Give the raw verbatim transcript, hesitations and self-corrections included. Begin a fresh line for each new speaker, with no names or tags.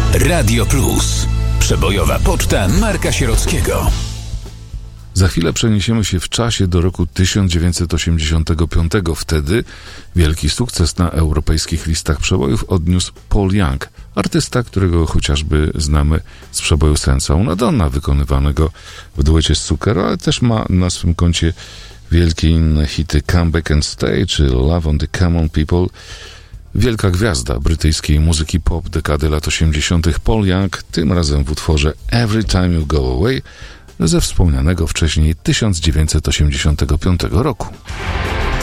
Radio Plus. Przebojowa poczta Marka Sierockiego.
Za chwilę przeniesiemy się w czasie do roku tysiąc dziewięćset osiemdziesiątego piątego. Wtedy wielki sukces na europejskich listach przebojów odniósł Paul Young, artysta, którego chociażby znamy z przeboju Senza una donna, wykonywanego w duecie z Zucchero, ale też ma na swym koncie wielkie inne hity Come Back and Stay czy Love on the Come On People. Wielka gwiazda brytyjskiej muzyki pop dekady lat osiemdziesiątych Paul Young, tym razem w utworze Every Time You Go Away ze wspomnianego wcześniej tysiąc dziewięćset osiemdziesiątego piątego roku.